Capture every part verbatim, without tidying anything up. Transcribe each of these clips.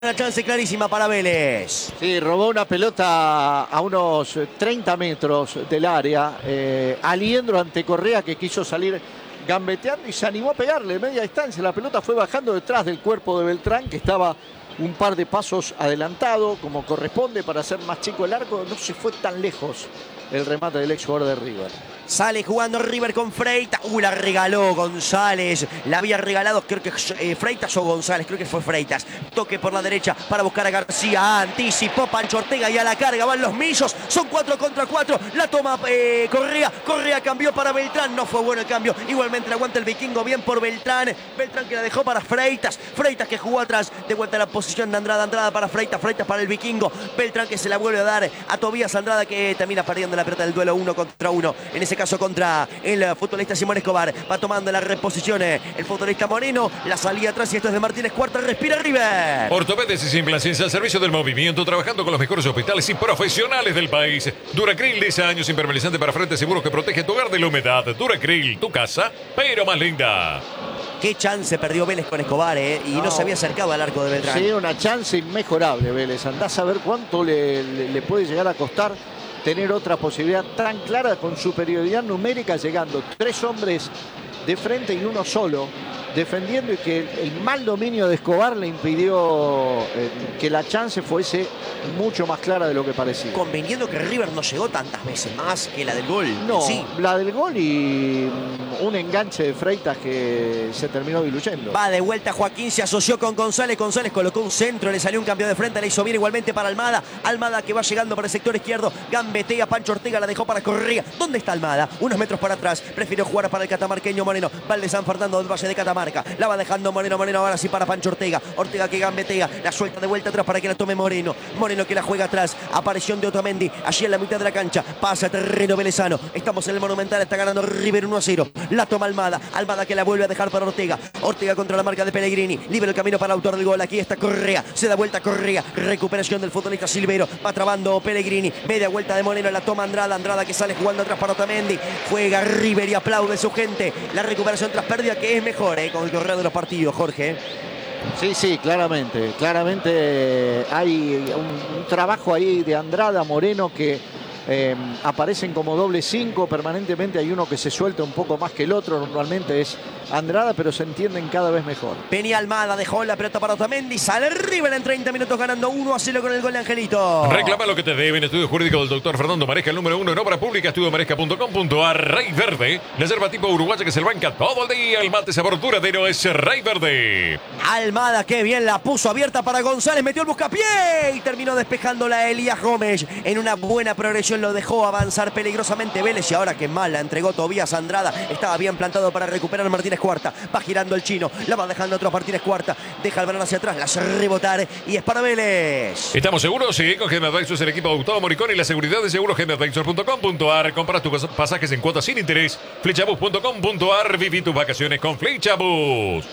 Una chance clarísima para Vélez. Sí, robó una pelota a unos treinta metros del área. Eh, Aliendro ante Correa, que quiso salir gambeteando y se animó a pegarle de media distancia. La pelota fue bajando detrás del cuerpo de Beltrán, que estaba un par de pasos adelantado, como corresponde para hacer más chico el arco. No se fue tan lejos el remate del ex jugador de River. Sale jugando River con Freitas. Uh, la regaló González. La había regalado, creo que eh, Freitas o González. Creo que fue Freitas. Toque por la derecha para buscar a García. Anticipó Pancho Ortega y a la carga van los millos. Son cuatro contra cuatro. La toma eh, Correa. Correa cambió para Beltrán. No fue bueno el cambio. Igualmente la aguanta el vikingo. Bien por Beltrán. Beltrán que la dejó para Freitas. Freitas que jugó atrás. De vuelta a la posición de Andrada. Andrada para Freitas. Freitas para el vikingo. Beltrán que se la vuelve a dar a Tobías Andrada, que termina perdiendo la pelota del duelo uno contra uno. En ese caso contra el futbolista Simón Escobar. Va tomando la reposición el futbolista Moreno. La salida atrás y esto es de Martínez Cuarta. Respira River. Ortopedes y implantes al servicio del movimiento, trabajando con los mejores hospitales y profesionales del país. Duracril, diez años, impermeabilizante para frente, seguro que protege tu hogar de la humedad. Duracril, tu casa, pero más linda. Qué chance perdió Vélez con Escobar, ¿eh? Y no, no se había acercado al arco de Beltrán. Sí, una chance inmejorable Vélez. Andás a ver cuánto le, le, le puede llegar a costar tener otra posibilidad tan clara, con superioridad numérica, llegando tres hombres de frente y uno solo defendiendo, y que el mal dominio de Escobar le impidió eh, que la chance fuese mucho más clara de lo que parecía. Conveniendo que River no llegó tantas veces más que la del gol. No, sí. La del gol y un enganche de Freitas que se terminó diluyendo. Va de vuelta Joaquín, se asoció con González. González colocó un centro, le salió un cambio de frente, le hizo bien igualmente para Almada. Almada que va llegando para el sector izquierdo. Gambetea, Pancho Ortega la dejó para Correa. ¿Dónde está Almada? Unos metros para atrás. Prefirió jugar para el catamarqueño Moreno. Va el de San Fernando del Valle de Catamarca. La va dejando Moreno, Moreno ahora sí para Pancho Ortega. Ortega que gambetea, la suelta de vuelta atrás para que la tome Moreno. Moreno que la juega atrás. Aparición de Otamendi, allí en la mitad de la cancha. Pasa terreno velezano. Estamos en el Monumental, está ganando River uno a cero. La toma Almada. Almada que la vuelve a dejar para Ortega. Ortega contra la marca de Pellegrini. Libre el camino para el autor del gol. Aquí está Correa. Se da vuelta Correa. Recuperación del futbolista Silvero. Va trabando Pellegrini. Media vuelta de Moreno. La toma Andrada. Andrada que sale jugando atrás para Otamendi. Juega River y aplaude su gente. La recuperación tras pérdida, que es mejor, ¿eh? Con el correo de los partidos, Jorge. Sí, sí, claramente. Claramente hay un, un trabajo ahí de Andrada, Moreno, que eh, aparecen como doble cinco permanentemente. Hay uno que se suelta un poco más que el otro. Normalmente es Andrada, pero se entienden cada vez mejor. Venía Almada, dejó la pelota para Otamendi. Sale River en treinta minutos ganando uno a cero con el gol de Angelito. Reclama lo que te deben. Estudio jurídico del doctor Fernando Maresca, el número uno en obra pública. estudio maresca punto com punto ar. Rey Verde, la yerba tipo uruguaya que se banca todo el día. El mate sabor duradero es Rey Verde. Almada, qué bien la puso abierta para González. Metió el buscapié y terminó despejándola Elías Gómez. En una buena progresión lo dejó avanzar peligrosamente Vélez. Y ahora que mal la entregó Tobías Andrada. Estaba bien plantado para recuperar Martínez Cuarta. Va girando el chino. La va dejando otro Martínez Cuarta. Deja el balón hacia atrás. La hace rebotar. Y es para Vélez. ¿Estamos seguros? Sí, con G M Advisors, el equipo de Gustavo Moricón y la seguridad de seguros. G M Advisors punto com punto ar. Compras tus pasajes en cuotas sin interés. Flechabus punto com punto ar. Viví tus vacaciones con Flechabus.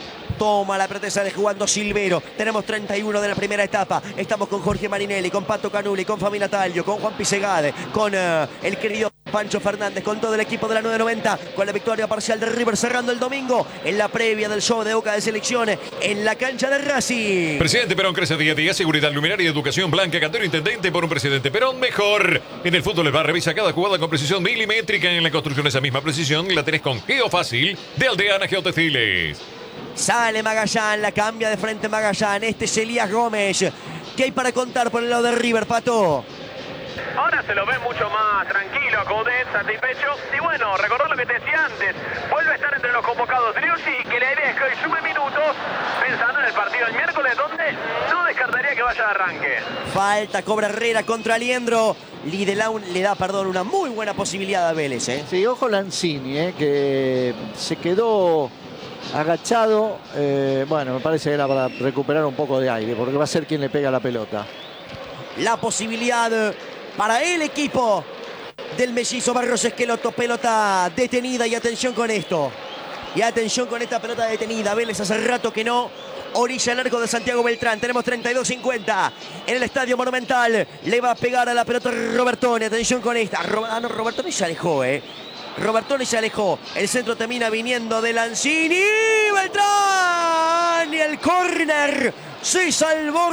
Toma la pretesa de jugando Silvero. Tenemos treinta y uno de la primera etapa. Estamos con Jorge Marinelli, con Pato Canuli, con Fabi Nataglio, con Juan Pisegade, con uh, el querido Pancho Fernández, con todo el equipo de la nueve noventa, con la victoria parcial de River cerrando el domingo en la previa del show de Boca de Selecciones en la cancha de Racing. Presidente Perón crece día a día. Seguridad, luminaria y educación blanca. Cantero intendente por un presidente Perón mejor. En el fútbol el bar revisa cada jugada con precisión milimétrica. En la construcción esa misma precisión la tenés con Geofácil de Aldeana Geotextiles. Sale Magallán, la cambia de frente Magallán. Este es Elías Gómez. ¿Qué hay para contar por el lado de River, Pato? Ahora se lo ve mucho más tranquilo, Coudet, satisfecho. Y bueno, recordar lo que te decía antes. Vuelve a estar entre los convocados. Creo sí que la idea es que hoy sume minutos pensando en el partido del miércoles, donde no descartaría que vaya de arranque. Falta, cobra Herrera contra Aliendro. Lidelau le da, perdón, una muy buena posibilidad a Vélez, ¿eh? Sí, ojo Lanzini, ¿eh? Que se quedó agachado. Eh, bueno, me parece que era para recuperar un poco de aire, porque va a ser quien le pega la pelota. La posibilidad para el equipo del mellizo Barros Esqueloto. Pelota detenida y atención con esto. Y atención con esta pelota detenida. Vélez hace rato que no orilla el arco de Santiago Beltrán. Tenemos treinta y dos cincuenta en el Estadio Monumental. Le va a pegar a la pelota Robertoni. Atención con esta. Ah, no, Robertoni se alejó, ¿eh? Robertoni se alejó. El centro termina viniendo de Lanzini. Beltrán. Y el córner Se salvó